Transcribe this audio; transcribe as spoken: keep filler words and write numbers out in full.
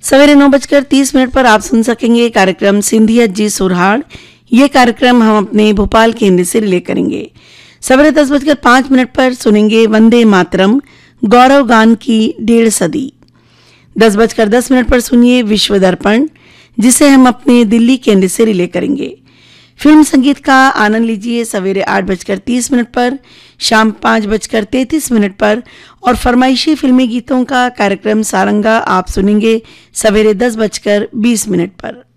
सवेरे नौ बजकर तीस मिनट पर आप सुन सकेंगे कार्यक्रम सिंधियत जी सुरहाड़। ये कार्यक्रम हम अपने भोपाल केंद्र से रिले करेंगे। सवेरे दस बजकर पाँच मिनट पर सुनेंगे वंदे मातरम गौरव गान की डेढ़ सदी। दस बजकर दस मिनट पर सुनिए विश्व दर्पण, जिसे हम अपने दिल्ली केंद्र से रिले करेंगे। फिल्म संगीत का आनंद लीजिए सवेरे आठ बजकर तीस मिनट पर, शाम पाँच बजकर तैंतीस मिनट पर और फरमाइशी फिल्मी गीतों का कार्यक्रम सारंगा आप सुनेंगे सवेरे दस बजकर बीस मिनट पर।